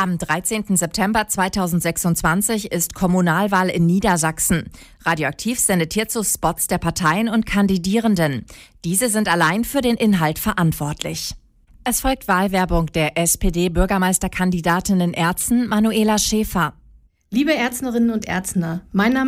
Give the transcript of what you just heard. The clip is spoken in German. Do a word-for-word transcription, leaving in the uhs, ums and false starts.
Am dreizehnten September zweitausendsechsundzwanzig ist Kommunalwahl in Niedersachsen. Radioaktiv sendet hierzu Spots der Parteien und Kandidierenden. Diese sind allein für den Inhalt verantwortlich. Es folgt Wahlwerbung der S P D-Bürgermeisterkandidatin in Erzen, Manuela Schäfer. Liebe Erznerinnen und Erzner, mein Name